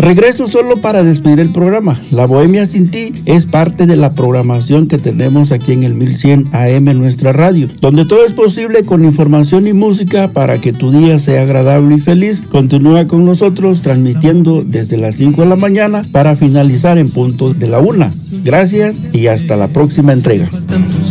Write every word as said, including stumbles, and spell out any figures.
Regreso solo para despedir el programa. La Bohemia Sin Ti es parte de la programación que tenemos aquí en el mil cien A M, nuestra radio, donde todo es posible con información y música para que tu día sea agradable y feliz. Continúa con nosotros transmitiendo desde las cinco de la mañana para finalizar en punto de la una. Gracias y hasta la próxima entrega.